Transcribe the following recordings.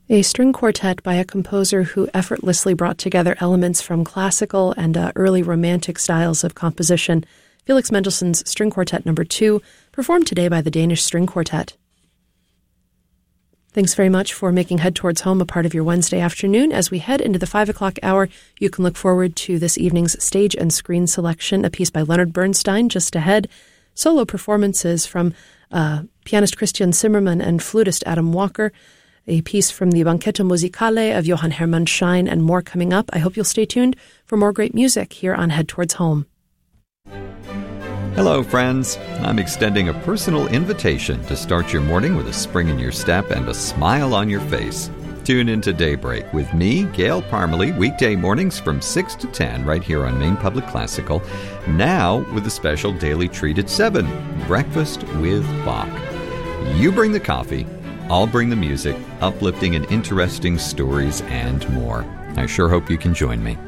A string quartet by a composer who effortlessly brought together elements from classical and early romantic styles of composition. Felix Mendelssohn's String Quartet No. 2, performed today by the Danish String Quartet. Thanks very much for making Head Towards Home a part of your Wednesday afternoon. As we head into the 5 o'clock hour, you can look forward to this evening's stage and screen selection, a piece by Leonard Bernstein just ahead, solo performances from pianist Christian Zimmermann and flutist Adam Walker, a piece from the Banchetto Musicale of Johann Hermann Schein, and more coming up. I hope you'll stay tuned for more great music here on Head Towards Home. Hello, friends. I'm extending a personal invitation to start your morning with a spring in your step and a smile on your face. Tune into Daybreak with me, Gail Parmalee, weekday mornings from 6 to 10 right here on Maine Public Classical. Now with a special daily treat at 7, Breakfast with Bach. You bring the coffee, I'll bring the music, uplifting and interesting stories and more. I sure hope you can join me.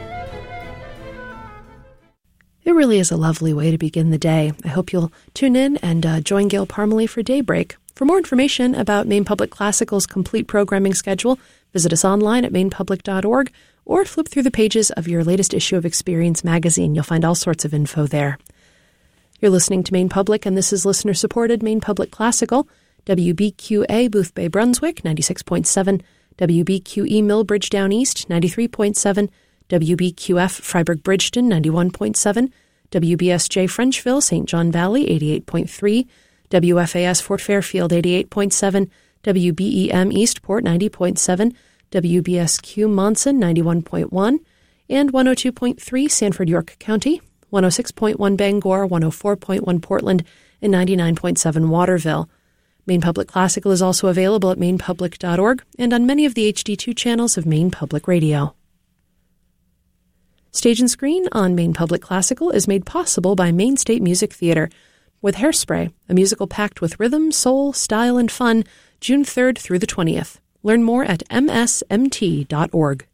It really is a lovely way to begin the day. I hope you'll tune in and join Gail Parmalee for Daybreak. For more information about Maine Public Classical's complete programming schedule, visit us online at mainepublic.org or flip through the pages of your latest issue of Experience magazine. You'll find all sorts of info there. You're listening to Maine Public, and this is listener-supported Maine Public Classical. WBQA Boothbay Brunswick, 96.7, WBQE Millbridge Down East, 93.7, WBQF Freiburg Bridgeton, 91.7, WBSJ Frenchville, St. John Valley, 88.3, WFAS Fort Fairfield, 88.7, WBEM Eastport, 90.7, WBSQ Monson, 91.1, and 102.3 Sanford York County, 106.1 Bangor, 104.1 Portland, and 99.7 Waterville. Maine Public Classical is also available at mainepublic.org and on many of the HD2 channels of Maine Public Radio. Stage and Screen on Maine Public Classical is made possible by Maine State Music Theater with Hairspray, a musical packed with rhythm, soul, style, and fun, June 3rd through the 20th. Learn more at msmt.org.